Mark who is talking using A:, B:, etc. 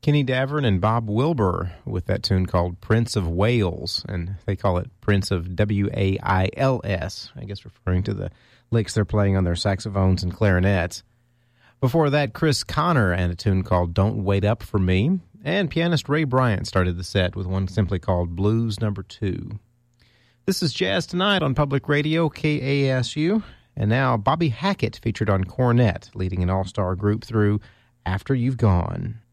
A: Kenny Davern and Bob Wilbur with that tune called Prince of Wales, and they call it Prince of W-A-I-L-S, I guess referring to the licks they're playing on their saxophones and clarinets. Before that, Chris Connor and a tune called Don't Wait Up For Me, and pianist Ray Bryant started the set with one simply called Blues No. 2. This is Jazz Tonight on Public Radio, KASU, and now Bobby Hackett featured on cornet, leading an all-star group through After You've Gone.